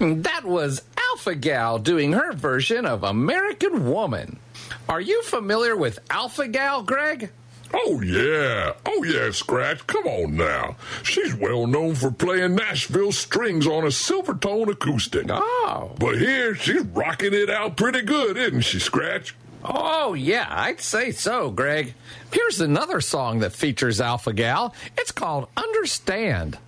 That was Alpha Gal doing her version of American Woman. Are you familiar with Alpha Gal, Greg? Oh, yeah, Scratch. Come on now. She's well known for playing Nashville strings on a Silvertone acoustic. Oh. But here, she's rocking it out pretty good, isn't she, Scratch? Oh, yeah, I'd say so, Greg. Here's another song that features Alpha Gal. It's called Understand.